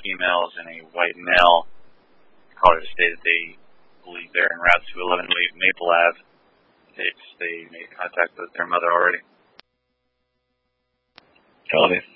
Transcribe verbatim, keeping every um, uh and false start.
females and a white male. Colorado stated they believe they're en route to eleven Maple Ave. It's, they made contact with their mother already. Copy.